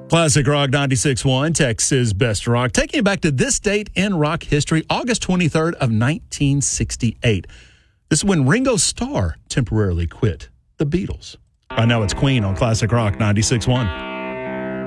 Classic Rock 96.1, Texas Best Rock. Taking you back to this date in rock history, August 23rd of 1968. This is when Ringo Starr temporarily quit the Beatles. Right now it's Queen on Classic Rock 96.1.